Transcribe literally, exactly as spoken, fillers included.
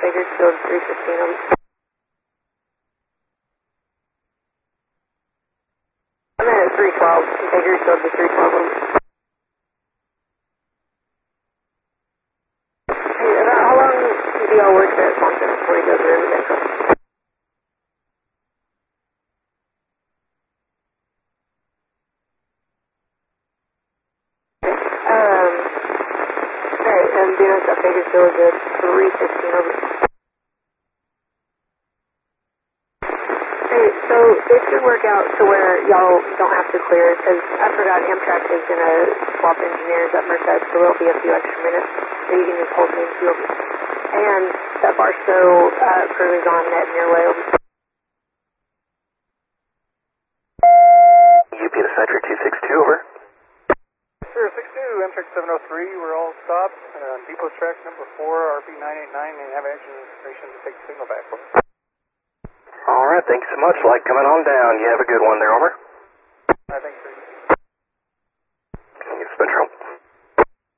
Bakersfield three fifteen, over. I'm in at three twelve, Bakersfield to three twelve, over. Hey, about how long do y'all work there at Swanson before you go to Riverbend? Um, alright, and do note that Bakersfield is at three fifteen, over. Hey, so it should work out to where y'all don't have to clear it, because I forgot Amtrak is going to swap engineers at Merced, so there'll be a few extra minutes that you can just hold me and see over. And that Barstow uh, crew is on net near way, over. U P to Center two six two, over. zero six two, Amtrak seven oh three, we're all stopped on uh, depot track number four, R P nine eight nine, and have engine information to take the signal back, over. All right, thanks so much. Like coming on down. You have a good one there, over.